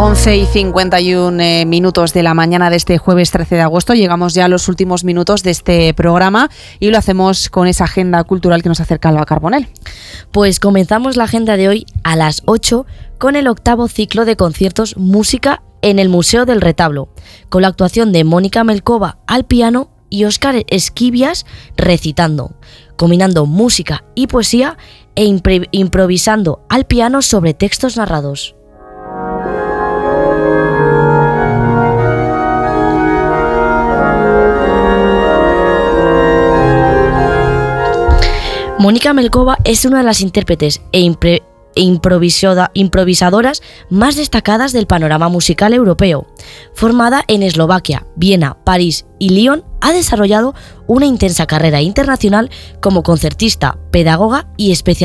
11:51 de la mañana de este jueves 13 de agosto. Llegamos ya a los últimos minutos de este programa y lo hacemos con esa agenda cultural que nos acerca Alba Carbonell. Pues comenzamos la agenda de hoy a las 8 con el 8º ciclo de conciertos Música en el Museo del Retablo, con la actuación de Mónica Melkova al piano y Óscar Esquivias recitando, combinando música y poesía e improvisando al piano sobre textos narrados. Mónica Melkova es una de las intérpretes improvisadoras más destacadas del panorama musical europeo. Formada en Eslovaquia, Viena, París y Lyon, ha desarrollado una intensa carrera internacional como concertista, pedagoga y especialista